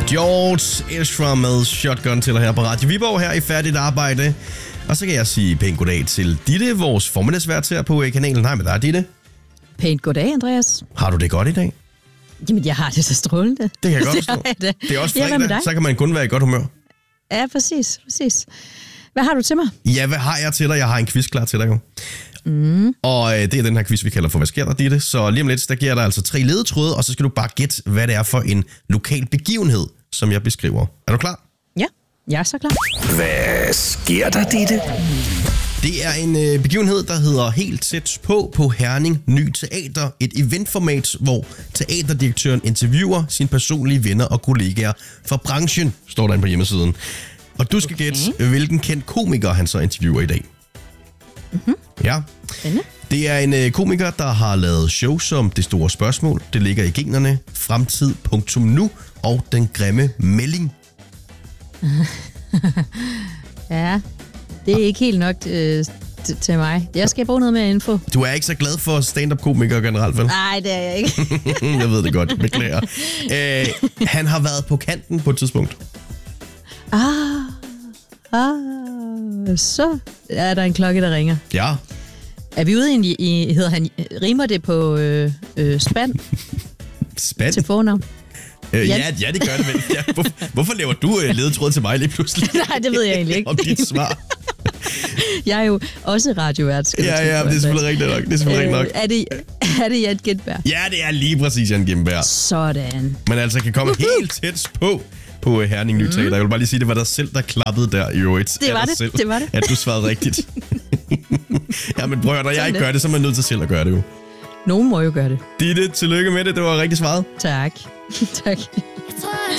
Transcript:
George Ezra med Shotgun til her på Radio Viborg her i Færdigt Arbejde. Og så kan jeg sige pænt goddag til Ditte, vores formiddagsvært her på kanalen. Hej med dig, Ditte. Pænt goddag, Andreas. Har du det godt i dag? Jamen, jeg har det så strålende. Det kan jeg godt forstå. Det er også fredag, så kan man kun være i godt humør. Ja, præcis. Hvad har du til mig? Ja, hvad har jeg til dig? Jeg har en quiz klar til dig jo. Og det er den her quiz, vi kalder for Hvad sker der, Ditte? Så lige om lidt, der giver der altså 3 ledetråde, og så skal du bare gætte, hvad det er for en lokal begivenhed, som jeg beskriver. Er du klar? Ja, jeg er så klar. Hvad sker der, Ditte? Det er en begivenhed, der hedder Helt tæt på Herning Ny Teater. Et eventformat, hvor teaterdirektøren interviewer sine personlige venner og kollegaer fra branchen, står der inde på hjemmesiden. Og du skal gætte, hvilken kendt komiker han så interviewer i dag. Ja. Det er en komiker, der har lavet show som Det Store Spørgsmål. Det ligger i generne. Fremtid.nu og Den Grimme Melding. Ja, det er ikke helt nok til mig. Jeg skal bruge noget mere info. Du er ikke så glad for stand-up-komikere generelt, vel? Nej, det er jeg ikke. Jeg ved det godt, beklager. Han har været på kanten på et tidspunkt. Så er der en klokke, der ringer. Ja. Er vi ude i rimer det på spand? Spand? Til fornavn? Ja, det gør det vel. Ja. Hvorfor laver du ledetråd til mig lige pludselig? Nej, det ved jeg egentlig ikke. Om dit svar. Jeg er jo også radiovært. Ja, det er selvfølgelig rigtigt nok. Er det Jan Gindberg? Ja, det er lige præcis Jan Gindberg. Sådan. Men altså kan komme helt tæt på Herning Ny Teater. Jeg vil bare lige sige, det var dig selv, der klappede der i øvrigt. Det var det. At du svarede rigtigt. Ja, men prøv at når jeg ikke gør det, så er man nødt til selv at gøre det jo. Nogen må jo gøre det. Ditte, tillykke med det. Det var rigtig svaret. Tak.